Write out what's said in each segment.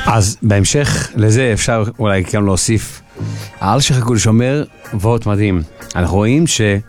אז בהמשך לזה אפשר אולי גם להוסיף, האלשיך הקודש אומר ואות מדהים. אנחנו רואים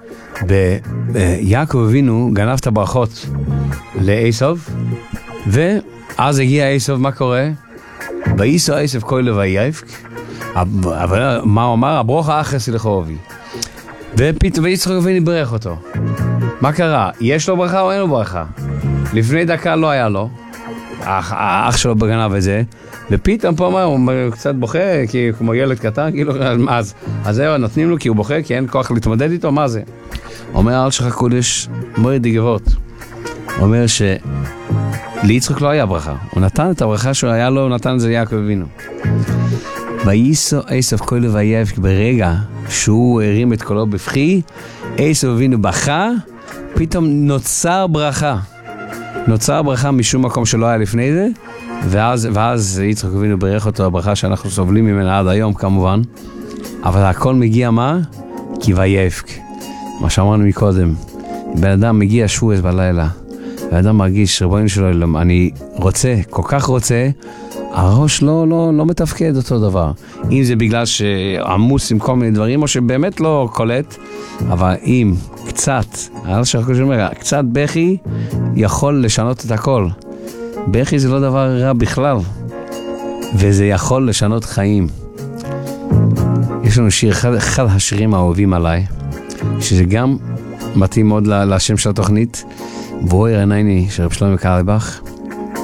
שביעקב אבינו גנב את הברכות לעשו, ואז הגיע עשו, מה קורה? וייסו עשו כהן ויבך, אבל מה הוא אמר? הברוכה אחרס לחובי. ופתאום ויצחק אבינו ברך אותו. מה קרה? יש לו ברכה או אין לו ברכה? לפני דקה לא היה לו, האח שלו בגנב את זה, ופתאום פה מה, הוא קצת בוכה, כי כמו ילד קטן, כאילו, אז זהו, נותנים לו כי הוא בוכה, כי אין כוח להתמודד איתו, מה זה? אומר האלשיך הקודש, מוריד דגבות, אומר שליצחק לא היה ברכה, הוא נתן את הברכה שהוא היה לו, הוא נתן את זה ליעקב אבינו. וייסו עשו כהן ויבך, ברגע שהוא הרים את קולו בבכי, עשו אבינו בכה, פתאום נוצר ברכה. נוצר ברכה משום מקום שלא היה לפני זה, ואז יצחק אבינו ברך אותו, הברכה שאנחנו סובלים ממנה עד היום כמובן, אבל הכל מגיע מה? כי ויבך. מה שאמרנו מקודם, בן אדם מגיע שבועס בלילה, בן אדם מרגיש רבונו של עולם, אני רוצה, כל כך רוצה, הראש לא מתפקד אותו דבר. אם זה בגלל שעמוס עם כל מיני דברים, או שבאמת לא קולט, אבל אם קצת, קצת בכי יכול לשנות את הכל. בכי זה לא דבר רע בכלל, וזה יכול לשנות חיים. יש לנו שיר, אחד השירים האהובים עליי, שזה גם מתאים מאוד לשם של התוכנית, בואי רענייני, של רב שלמה קרליבך.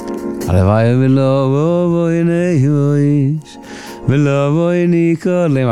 הלוואי ולא בואי נאיש, ולא בואי ניקרא